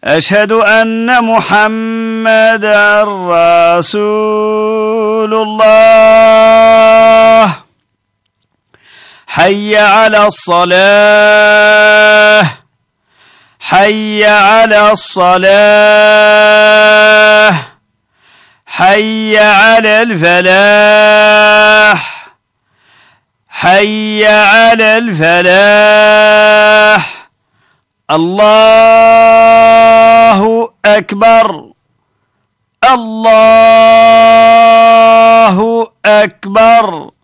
أشهد أن محمدا رسول الله. حي على الصلاة، حي على الصلاة، حي على الفلاح، حي على الفلاح. الله أكبر، الله أكبر.